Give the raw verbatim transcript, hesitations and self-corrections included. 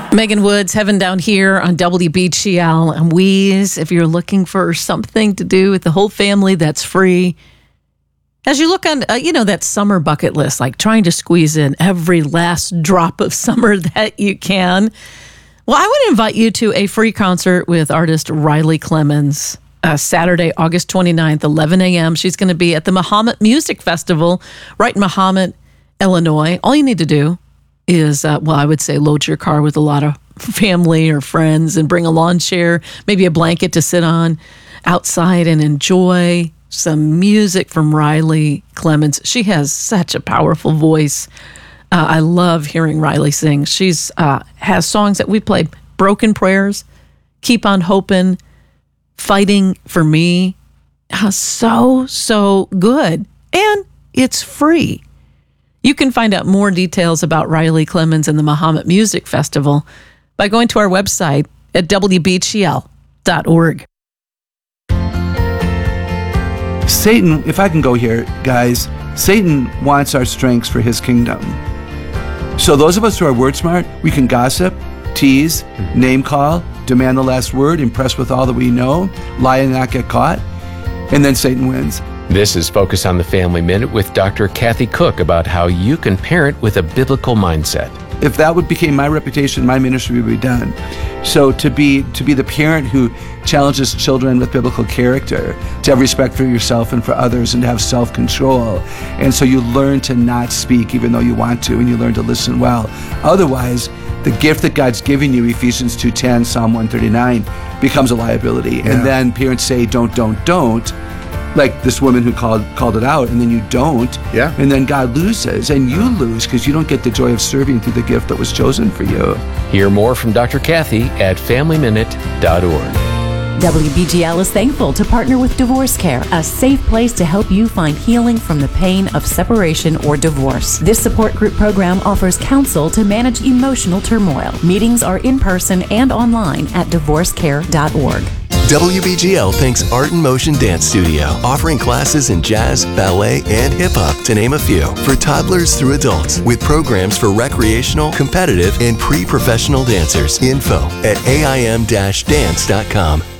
Megan Woods, Heaven Down Here on W B G L and Wheeze. If you're looking for something to do with the whole family that's free, as you look on, uh, you know, that summer bucket list, like trying to squeeze in every last drop of summer that you can. Well, I want to invite you to a free concert with artist Riley Clemmons. Uh, Saturday, August twenty-ninth, eleven a.m. She's going to be at the Mahomet Music Festival right in Mahomet, Illinois. All you need to do is, uh, well, I would say load your car with a lot of family or friends and bring a lawn chair, maybe a blanket to sit on outside and enjoy some music from Riley Clemmons. She has such a powerful voice. Uh, I love hearing Riley sing. She's uh, has songs that we played, Broken Prayers, Keep on Hoping, Fighting for Me. Uh, so, so good. And it's free. You can find out more details about Riley Clemmons and the Mahomet Music Festival by going to our website at W B G L dot org. Satan, if I can go here, guys, Satan wants our strengths for his kingdom. So those of us who are word smart, we can gossip, tease, name call, demand the last word, impress with all that we know, lie and not get caught, and then Satan wins. This is Focus on the Family Minute with Doctor Kathy Cook about how you can parent with a biblical mindset. If that would became my reputation, my ministry would be done. So to be to be the parent who challenges children with biblical character, to have respect for yourself and for others, and to have self-control. And so you learn to not speak even though you want to, and you learn to listen well. Otherwise, the gift that God's given you, Ephesians two ten, Psalm one thirty-nine, becomes a liability. Yeah. And then parents say, don't, don't, don't. Like this woman who called called it out, and then you don't, yeah. and then God loses, and you lose because you don't get the joy of serving through the gift that was chosen for you. Hear more from Doctor Kathy at family minute dot org. W B G L is thankful to partner with Divorce Care, a safe place to help you find healing from the pain of separation or divorce. This support group program offers counsel to manage emotional turmoil. Meetings are in person and online at divorce care dot org. W B G L thanks Art in Motion Dance Studio, offering classes in jazz, ballet, and hip-hop, to name a few, for toddlers through adults, with programs for recreational, competitive, and pre-professional dancers. Info at A I M dash dance dot com.